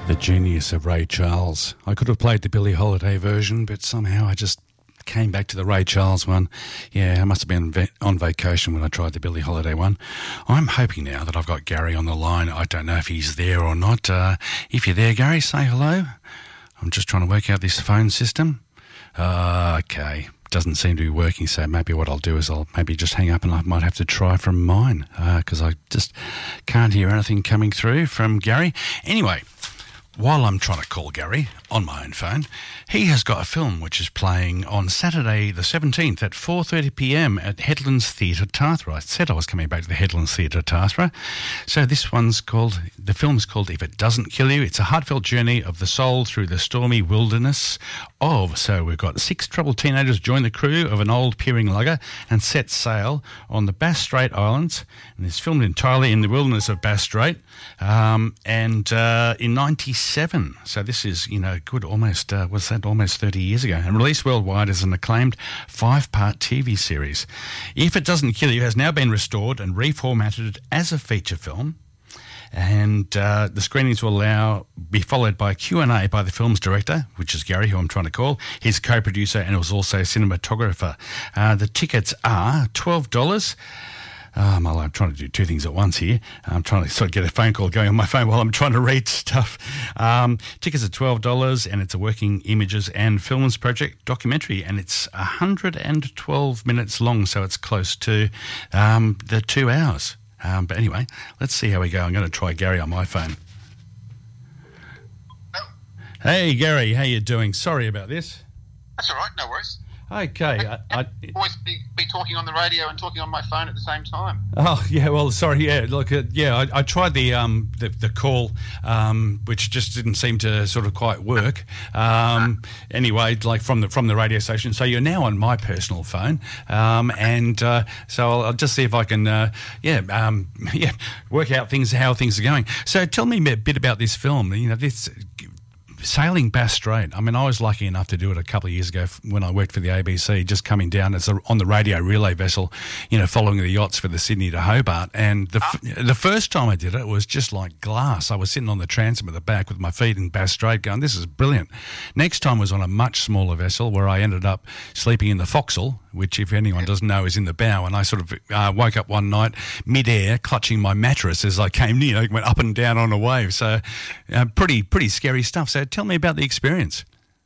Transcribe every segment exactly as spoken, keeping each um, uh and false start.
The genius of Ray Charles. I could have played the Billie Holiday version, but somehow I just came back to the Ray Charles one. Yeah, I must have been on vacation when I tried the Billie Holiday one. I'm hoping now that I've got Gary on the line. I don't know if he's there or not. Uh, if you're there, Gary, say hello. I'm just trying to work out this phone system. Uh, okay. Doesn't seem to be working, so maybe what I'll do is I'll maybe just hang up and I might have to try from mine because uh, I just can't hear anything coming through from Gary. Anyway, while I'm trying to call Gary on my own phone, he has got a film which is playing on Saturday the seventeenth at four thirty p m at Headlands Theatre Tathra. I said I was coming back to the Headlands Theatre Tathra. So this one's called, the film's called If It Doesn't Kill You. It's a heartfelt journey of the soul through the stormy wilderness of, so we've got six troubled teenagers join the crew of an old peering lugger and set sail on the Bass Strait Islands. And it's filmed entirely in the wilderness of Bass Strait um, and uh, in ninety-seven. So this is, you know, good almost, uh, was that almost thirty years ago, and released worldwide as an acclaimed five-part T V series. If It Doesn't Kill You has now been restored and reformatted as a feature film, and uh, the screenings will allow be followed by a Q and A by the film's director, which is Gary, who I'm trying to call, his co-producer, and was also a cinematographer. Uh, the tickets are twelve dollars. Um, I'm trying to do two things at once here. I'm trying to sort of get a phone call going on my phone while I'm trying to read stuff. Um, tickets are twelve dollars, and it's a working images and films project documentary, and it's one hundred twelve minutes long, so it's close to um, the two hours. Um, but anyway, let's see how we go. I'm going to try Gary on my phone. Oh. Hey, Gary, how you doing? Sorry about this. That's all right, no worries. Okay. I, I, always be, be talking on the radio and talking on my phone at the same time. Oh yeah, well, sorry, yeah, look, uh, yeah, I, I tried the um the, the call, um, which just didn't seem to sort of quite work. Um, anyway, like from the from the radio station. So you're now on my personal phone, um, and uh, so I'll, I'll just see if I can, uh, yeah, um, yeah, work out things how things are going. So tell me a bit about this film. You know, this. Sailing Bass Strait. I mean, I was lucky enough to do it a couple of years ago when I worked for the A B C, just coming down as a, on the radio relay vessel, you know, following the yachts for the Sydney to Hobart. And the f- the first time I did it, it was just like glass. I was sitting on the transom at the back with my feet in Bass Strait going, this is brilliant. Next time was on a much smaller vessel where I ended up sleeping in the forecastle, which, if anyone doesn't know, is in the bow. And I sort of uh, woke up one night mid-air, clutching my mattress as I came, you know, went up and down on a wave. So uh, pretty, pretty scary stuff. So tell me about the experience.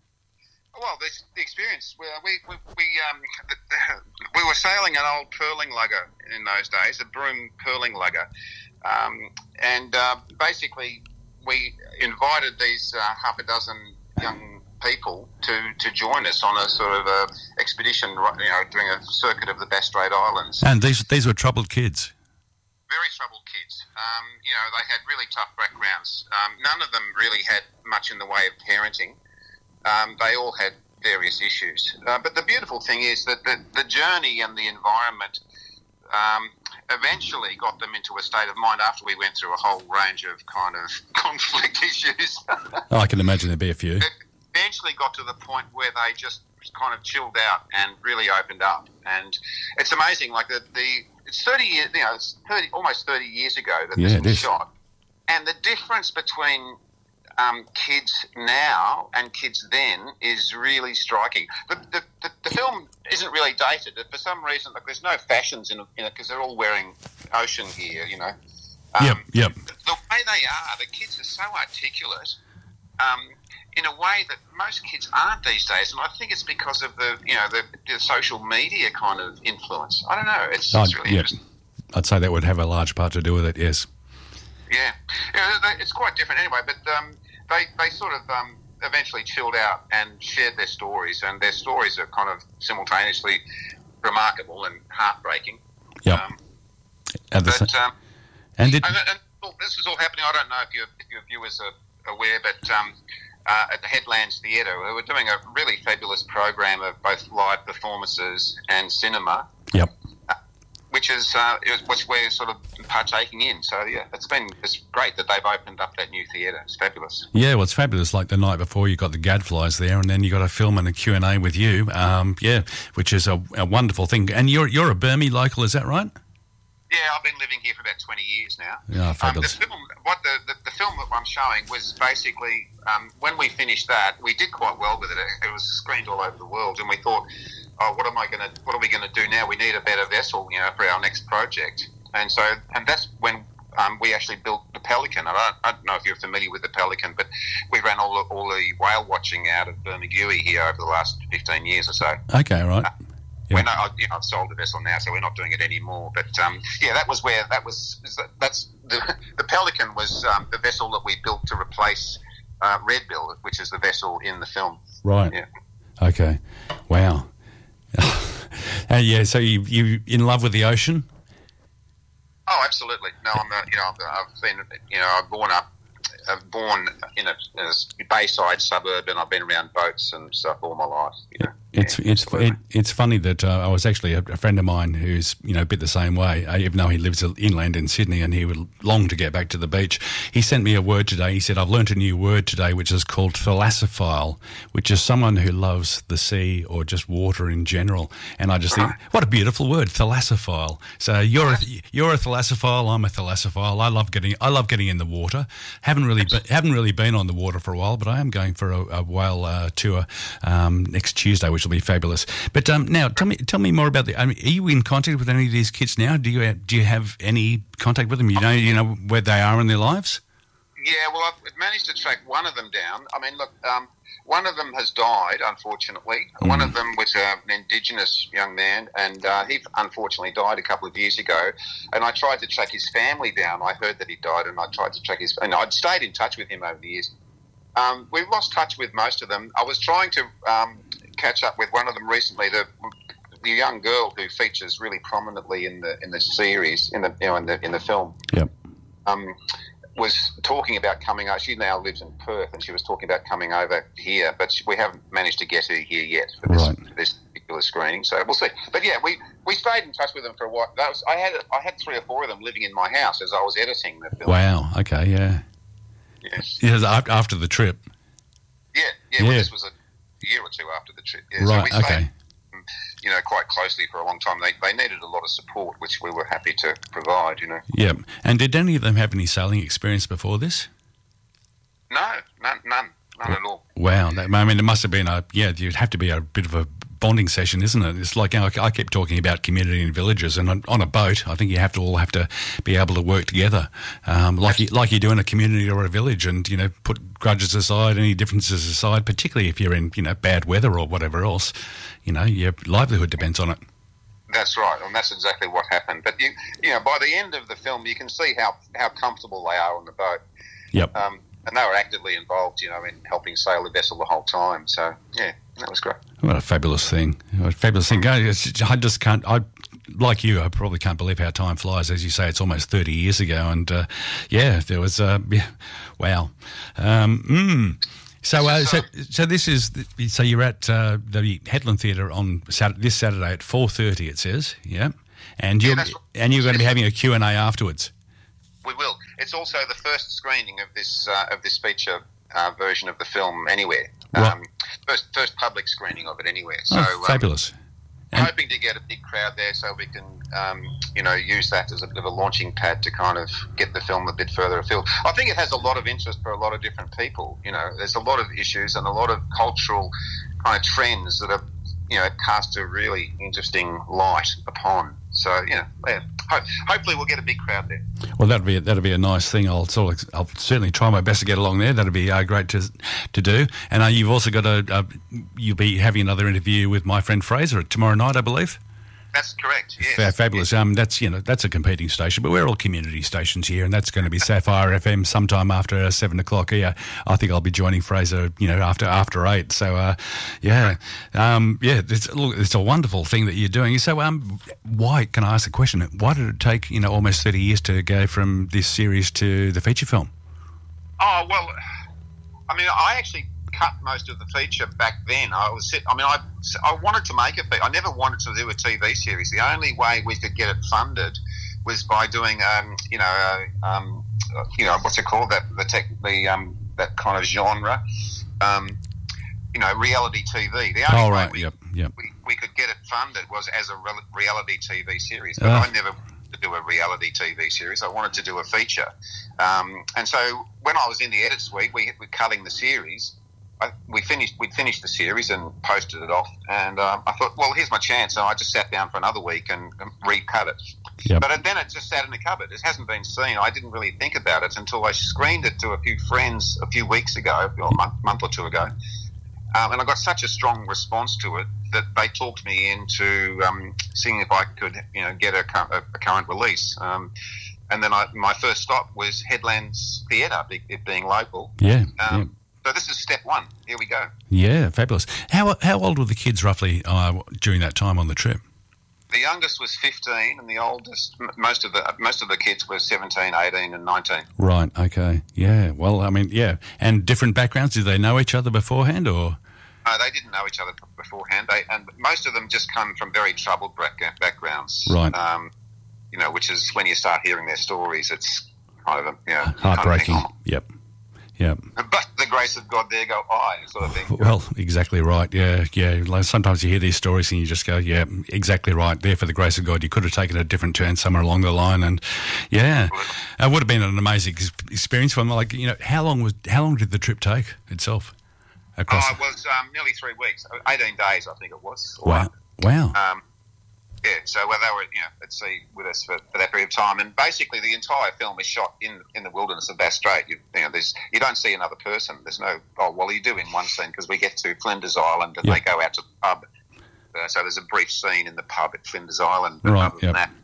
Well, the, the experience, we we we, we, um, the, the, we were sailing an old pearling lugger in those days, a broom pearling lugger, um, and uh, basically we invited these uh, half a dozen young people to, to join us on a sort of a expedition, you know, doing a circuit of the Bass Strait Islands. And these these were troubled kids. Very troubled kids. Um, you know, they had really tough backgrounds. Um, none of them really had much in the way of parenting. Um, they all had various issues. Uh, but the beautiful thing is that the, the journey and the environment um, eventually got them into a state of mind after we went through a whole range of kind of conflict issues. Oh, I can imagine there'd be a few. It eventually got to the point where they just kind of chilled out and really opened up. And it's amazing, like the... the It's thirty years, you know, it's thirty, almost thirty years ago that yeah, this was shot, and the difference between um, kids now and kids then is really striking. The, the, the, the film isn't really dated. For some reason, like there's no fashions in it because they're all wearing ocean gear, you know. Um, yep, yep. The, the way they are, the kids are so articulate. Um, in a way that most kids aren't these days, and I think it's because of the, you know, the, the social media kind of influence. I don't know. It's, it's really yeah. interesting. I'd say that would have a large part to do with it. Yes. Yeah, yeah, they, it's quite different anyway. But um, they they sort of um, eventually chilled out and shared their stories, and their stories are kind of simultaneously remarkable and heartbreaking. Yeah. Um, and, but, the, um, and, did, and, and well, this is all happening. I don't know if your if your viewers are aware, but. Um, Uh, at the Headlands Theatre, we were doing a really fabulous program of both live performances and cinema. Yep. Uh, which is uh, which we're sort of partaking in. So yeah, it's been it's great that they've opened up that new theatre. It's fabulous. Yeah, well, it's fabulous. Like the night before, you got the Gadflies there, and then you got a film and a Q and A with you. Um, yeah, which is a, a wonderful thing. And you're you're a Burmese local, is that right? Yeah, I've been living here for about twenty years now. Yeah, um, the fabulous. film, what the, the, the film that I'm showing was basically um, when we finished that, we did quite well with it. It, it was screened all over the world, and we thought, oh, what am I going to, what are we going to do now? We need a better vessel, you know, for our next project. And so, and that's when um, we actually built the Pelican. I don't, I don't know if you're familiar with the Pelican, but we ran all the, all the whale watching out of Bermagui here over the last fifteen years or so. Okay, right. Uh, Yeah. We're not, you know, I've sold the vessel now, so we're not doing it anymore. But um, yeah, that was where that was. That's the, the Pelican was um, the vessel that we built to replace uh, Red Bill, which is the vessel in the film. Right. Yeah. Okay. Wow. uh, yeah. So you you in love with the ocean? Oh, absolutely. No, I'm. A, you know, I've been. You know, I've born up. I've born in a, in a bayside suburb, and I've been around boats and stuff all my life. You know. It's yeah, it's it, it's funny that uh, I was actually a, a friend of mine who's you know a bit the same way. Uh, even though he lives inland in Sydney and he would long to get back to the beach, he sent me a word today. He said, "I've learnt a new word today, which is called thalassophile, which is someone who loves the sea or just water in general." And I just think, what a beautiful word, thalassophile. So you're a, you're a thalassophile. I'm a thalassophile. I love getting I love getting in the water. Haven't really be, haven't really been on the water for a while, but I am going for a, a whale uh, tour um, next Tuesday, which will be fabulous. But um, now, tell me, tell me more about the. I mean, are you in contact with any of these kids now? Do you have, do you have any contact with them? You know, you know where they are in their lives. Yeah, well, I've managed to track one of them down. I mean, look, um, one of them has died, unfortunately. Mm. One of them was uh, an Indigenous young man, and uh, he unfortunately died a couple of years ago. And I tried to track his family down. I heard that he died, and I tried to track his. And I'd stayed in touch with him over the years. Um, we've lost touch with most of them. I was trying to um, catch up with one of them recently. The the young girl who features really prominently in the in the series, in the you know in the in the film. Yep. Um, was talking about coming over. She now lives in Perth, and she was talking about coming over here, but we haven't managed to get her here yet for this, right. for this particular screening. So we'll see. But yeah, we, we stayed in touch with them for a while. That was, I had I had three or four of them living in my house as I was editing the film. Wow. Okay. Yeah. Yes. Yeah. After the trip. Yeah. Yeah. yeah. Well, this was a year or two after the trip. Yeah, right. So we stayed, okay. you know, quite closely for a long time. They they needed a lot of support, which we were happy to provide, you know. Yeah. And did any of them have any sailing experience before this? No, none, none, none at all. Wow. That, I mean, it must have been a, yeah, you'd have to be a bit of a bonding session, isn't it? It's like, you know, I keep talking about community and villages, and on, on a boat, I think you have to all have to be able to work together, um, like you, like you do in a community or a village, and, you know, put grudges aside, any differences aside, particularly if you're in, you know, bad weather or whatever else. You know, your livelihood depends on it. That's right, and that's exactly what happened. But you, you know, by the end of the film, you can see how how comfortable they are on the boat. Yep. Um, and they were actively involved, you know, in helping sail the vessel the whole time. So yeah, that was great. What a fabulous thing! What a fabulous thing. I just can't. I like you. I probably can't believe how time flies. As you say, it's almost thirty years ago, and uh, yeah, there was. Uh, yeah, wow. Um, mm. So, uh, so, so this is. So you're at uh, the Headland Theatre on Saturday, this Saturday at four thirty. It says, yeah, and you're yeah, and you're going to be having a Q and A afterwards. We will. It's also the first screening of this uh, of this feature uh, version of the film anywhere. Right. Um, first first public screening of it anywhere. So oh, fabulous. Um, And hoping to get a big crowd there so we can, um, you know, use that as a bit of a launching pad to kind of get the film a bit further afield. I think it has a lot of interest for a lot of different people. You know, there's a lot of issues and a lot of cultural kind of trends that are, you know, cast a really interesting light upon. So, you know, yeah, ho- hopefully we'll get a big crowd there. Well, that'd be that'd be a nice thing. I'll sort of, I'll certainly try my best to get along there. That'd be uh, great to to do. And uh, you've also got a uh, you'll be having another interview with my friend Fraser tomorrow night, I believe. That's correct. Yes. F- fabulous. Um, that's you know that's a competing station, but we're all community stations here, and that's going to be Sapphire F M sometime after uh, seven o'clock. Yeah, I think I'll be joining Fraser, you know, after after eight. So, uh, yeah, um, yeah, it's look, it's a wonderful thing that you're doing. So, um, why? Can I ask a question? Why did it take you know almost thirty years to go from this series to the feature film? Oh well, I mean, I actually cut most of the feature back then. I was, I mean, I, I wanted to make it, but I never wanted to do a T V series. The only way we could get it funded was by doing, um, you know, uh, um, you know, what's it called? That the tech, the um, that kind of genre, um, you know, reality T V. The only oh, way right. we, yep. Yep. we we could get it funded was as a reality T V series. But Uh. I never to do a reality T V series. I wanted to do a feature. Um, and so when I was in the edit suite, we were cutting the series. I, we finished, we'd finished the series and posted it off. And um, I thought, well, here's my chance. So I just sat down for another week and, and recut it. Yep. But then it just sat in the cupboard. It hasn't been seen. I didn't really think about it until I screened it to a few friends a few weeks ago, or a month, month or two ago. Um, and I got such a strong response to it that they talked me into um, seeing if I could, you know, get a, a, a current release. Um, and then I, my first stop was Headlands Theatre, it being local. Yeah. Um, yeah. So this is step one. Here we go. Yeah, fabulous. How how old were the kids roughly uh, during that time on the trip? The youngest was fifteen, and the oldest, most of the most of the kids were seventeen, eighteen, and nineteen. Right. Okay. Yeah. Well, I mean, yeah. And different backgrounds. Did they know each other beforehand, or? No, they didn't know each other beforehand. They and most of them just come from very troubled backgrounds. Right. Um, you know, which is when you start hearing their stories, it's kind of a, you know, heartbreaking. Kind of Yep. Yep. But the grace of God, there go I, sort of thing. Well, exactly right. Yeah, yeah. Like sometimes you hear these stories and you just go, yeah, exactly right. There for the grace of God. You could have taken a different turn somewhere along the line, and yeah, it would have been an amazing experience for them. Like, you know, how long was how long did the trip take itself? Across? Oh, it was um, nearly three weeks, eighteen days, I think it was. Wow, wow. Um, yeah, so well, they were, you know, at sea with us for, for that period of time, and basically the entire film is shot in in the wilderness of Bass Strait. You, you know, there's you don't see another person. There's no. Oh, well, you do in one scene because we get to Flinders Island and yep. they go out to the pub. Uh, so there's a brief scene in the pub at Flinders Island. But right. Other than Yep. that,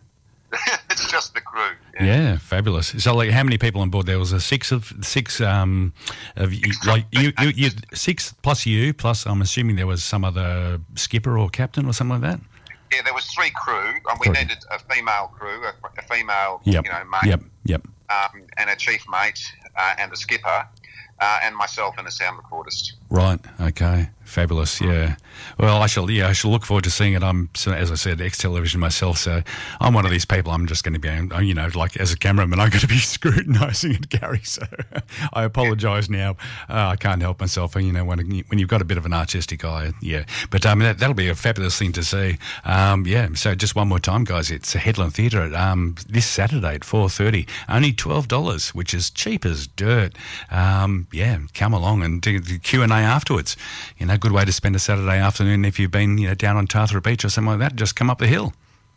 it's just the crew. Yeah. yeah, fabulous. So, like, how many people on board? There was a six of six. Um, of you, like you, you, you, six plus you plus. I'm assuming there was some other skipper or captain or something like that. Yeah, there was three crew, and we Three. needed a female crew, a, a female, Yep. you know, mate, Yep. Yep. um, and a chief mate, uh, and a skipper, uh, and myself and a sound recordist. Right. Okay. Fabulous. Yeah. Well, I shall. Yeah, I shall look forward to seeing it. I'm, so, as I said, ex-television myself, so I'm one of these people. I'm just going to be, you know, like as a cameraman, I'm going to be scrutinising it, Gary. So I apologise now. Uh, I can't help myself. You know, when when you've got a bit of an artistic eye, yeah. But um, that, that'll be a fabulous thing to see. Um, yeah. So just one more time, guys. It's a Headland Theatre um, this Saturday at four thirty. Only twelve dollars, which is cheap as dirt. Um, yeah. Come along and do the Q and A afterwards. You know. Good way to spend a Saturday afternoon if you've been, you know, down on Tathra Beach or something like that. Just come up the hill.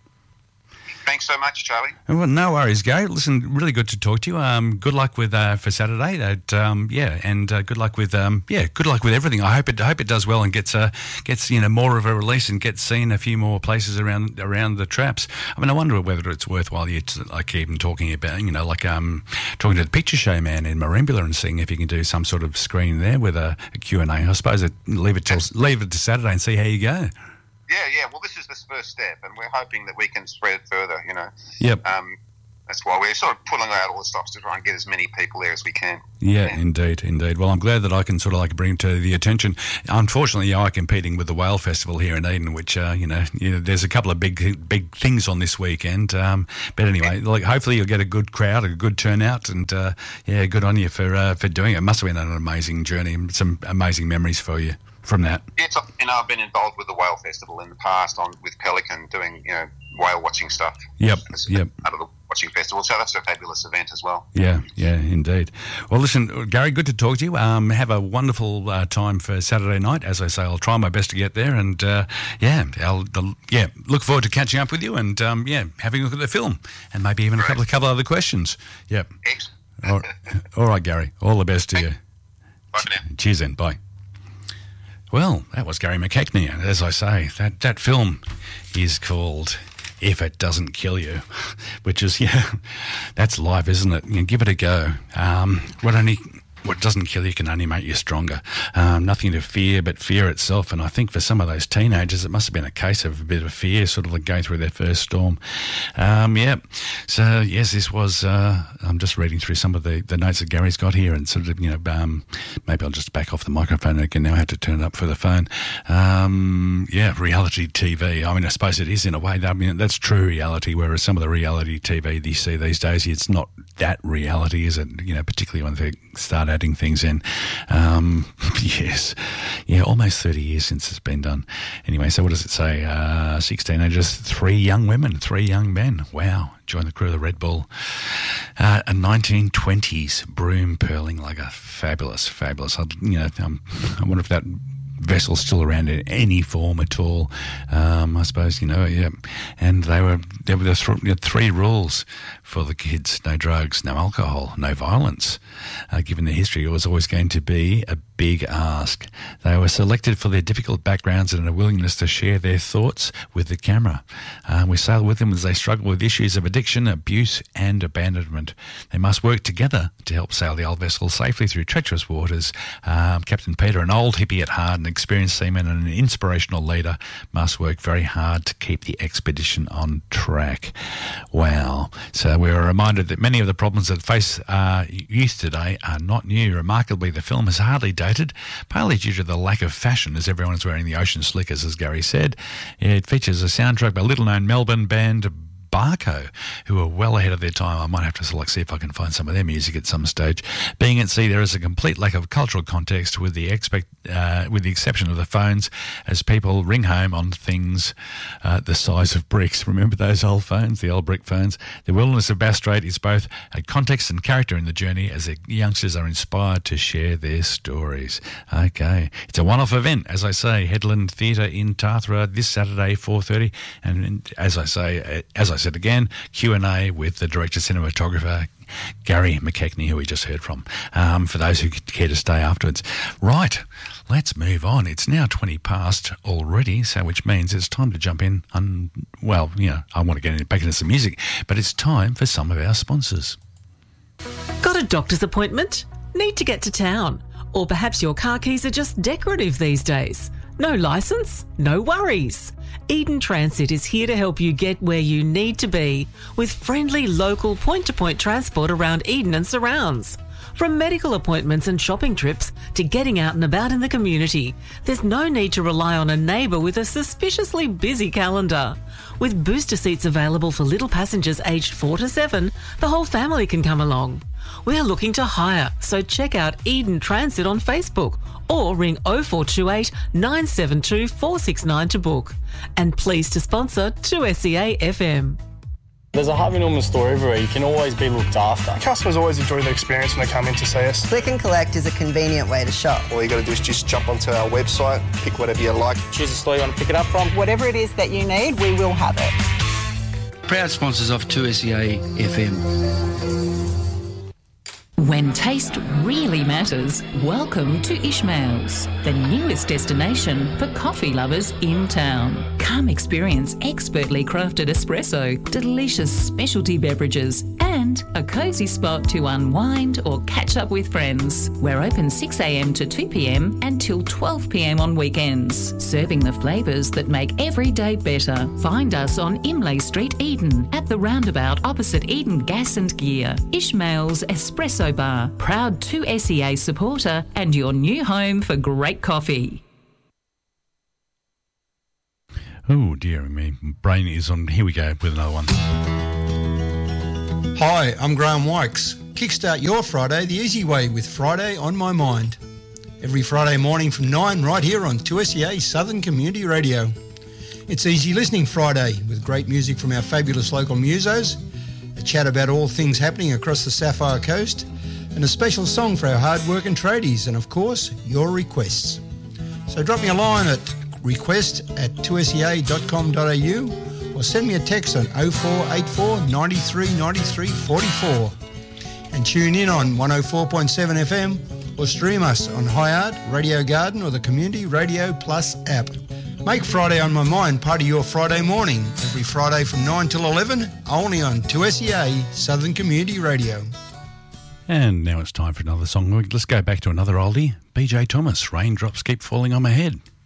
Thanks so much, Charlie. Well, no worries, Gary. Listen, really good to talk to you. Um, good luck with uh, for Saturday. That um, yeah, and uh, good luck with um, yeah, good luck with everything. I hope it I hope it does well and gets uh, gets you know more of a release and gets seen a few more places around around the traps. I mean, I wonder whether it's worthwhile you to, like even talking about you know like um talking to the picture show man in Marimbula and seeing if you can do some sort of screen there with a, a Q and A. I suppose it, leave it till leave it to Saturday and see how you go. Yeah, yeah. Well, this is the first step, and we're hoping that we can spread it further, you know. Yep. Um, that's why we're sort of pulling out all the stops to try and get as many people there as we can. Yeah, yeah, indeed, indeed. Well, I'm glad that I can sort of like bring to the attention. Unfortunately, you are competing with the Whale Festival here in Eden, which, uh, you, know, you know, there's a couple of big big things on this weekend. Um, but anyway, like hopefully you'll get a good crowd, a good turnout, and, uh, yeah, good on you for uh, for doing it. It must have been an amazing journey, some amazing memories for you from that. Yes, you know, I've been involved with the Whale Festival in the past on with Pelican doing, you know, whale watching stuff. Yep, as, yep. Out of the watching festival, so that's a fabulous event as well. Yeah, yeah, indeed. Well, listen, Gary, good to talk to you. Um, have a wonderful uh, time for Saturday night. As I say, I'll try my best to get there, and uh, yeah, I'll, I'll yeah look forward to catching up with you, and um, yeah, having a look at the film, and maybe even Great. a couple of couple other questions. Yep. Excellent. All right. All right, Gary. All the best to Thank you. Bye for now. Cheers, then. Bye. Well, that was Gary McKechnie. As I say, that, that film is called If It Doesn't Kill You, which is, yeah, that's life, isn't it? You know, give it a go. Um, what only... What doesn't kill you can only make you stronger. Um, nothing to fear but fear itself. And I think for some of those teenagers, it must have been a case of a bit of fear, sort of like going through their first storm. Um, yeah. So, yes, this was, uh, I'm just reading through some of the, the notes that Gary's got here and sort of, you know, um, maybe I'll just back off the microphone again now. I have to turn it up for the phone. Um, yeah, reality T V. I mean, I suppose it is in a way. I mean, that's true reality, whereas some of the reality T V you see these days, it's not that reality, is it? You know, particularly when they start adding amazing things then. Um, yes. Yeah, almost thirty years since it's been done. Anyway, so what does it say? Uh, six teenagers, three young women, three young men. Wow. Join the crew of the Red Bull. Uh, a nineteen twenties Broome Purling Lugger. Fabulous, fabulous. I, you know, um, I wonder if that vessel's still around in any form at all. Um, I suppose, you know, yeah. And they were there were the th- three rules for the kids: no drugs, no alcohol, no violence. Uh, given the history, it was always going to be a big ask. They were selected for their difficult backgrounds and a willingness to share their thoughts with the camera. Uh, we sailed with them as they struggle with issues of addiction, abuse and abandonment. They must work together to help sail the old vessel safely through treacherous waters. Um, Captain Peter, an old hippie at heart, an experienced seaman and an inspirational leader, must work very hard to keep the expedition on track. Wow. So we were reminded that many of the problems that face uh, youth today are not new. Remarkably, the film is hardly dated, partly due to the lack of fashion, as everyone is wearing the ocean slickers, as Gary said. It features a soundtrack by little-known Melbourne band Barco, who are well ahead of their time. I might have to like see if I can find some of their music at some stage. Being at sea, there is a complete lack of cultural context, with the expect uh, with the exception of the phones, as people ring home on things uh, the size of bricks. Remember those old phones, the old brick phones? The wilderness of Bass Strait is both a context and character in the journey, as the youngsters are inspired to share their stories. Okay, it's a one-off event, as I say. Headland Theatre in Tathra this Saturday, four thirty, and as I say, as I said again, Q and A with the director cinematographer Gary McKechnie, who we just heard from, um, for those who care to stay afterwards. Right, let's move on. It's now twenty past already, so which means it's time to jump in on, well, you know, I want to get back into some music, but it's time for some of our sponsors. Got a doctor's appointment? Need to get to town? Or perhaps your car keys are just decorative these days? No licence? No worries. Eden Transit is here to help you get where you need to be with friendly local point-to-point transport around Eden and surrounds. From medical appointments and shopping trips to getting out and about in the community, there's no need to rely on a neighbour with a suspiciously busy calendar. With booster seats available for little passengers aged four to seven, the whole family can come along. We're looking to hire, so check out Eden Transit on Facebook or ring oh four two eight, nine seven two, four six nine to book. And pleased to sponsor two S E A F M. There's a Harvey Norman store everywhere. You can always be looked after. Customers always enjoy the experience when they come in to see us. Click and collect is a convenient way to shop. All you got to do is just jump onto our website, pick whatever you like. Choose a store you want to pick it up from. Whatever it is that you need, we will have it. Proud sponsors of two S E A F M. When taste really matters, welcome to Ishmael's, the newest destination for coffee lovers in town. Come experience expertly crafted espresso, delicious specialty beverages, and a cosy spot to unwind or catch up with friends. We're open six a m to two p m and till twelve p m on weekends, serving the flavours that make every day better. Find us on Imlay Street, Eden, at the roundabout opposite Eden Gas and Gear. Ishmael's Espresso Bar, proud two S E A supporter and your new home for great coffee. Oh dear me, brain is on. Here we go with another one. Hi, I'm Graham Wykes. Kickstart your Friday the easy way with Friday on My Mind. Every Friday morning from nine right here on two S E A Southern Community Radio. It's Easy Listening Friday with great music from our fabulous local musos, a chat about all things happening across the Sapphire Coast, and a special song for our hard-working tradies, and of course, your requests. So drop me a line at request at two S E A dot com dot a u or send me a text on oh four eight four, nine three nine three, four four. And tune in on one oh four point seven F M or stream us on Hi-Art, Radio Garden or the Community Radio Plus app. Make Friday on My Mind part of your Friday morning, every Friday from nine till eleven, only on two S E A Southern Community Radio. And now it's time for another song. Let's go back to another oldie. B J Thomas, Raindrops Keep Falling on My Head.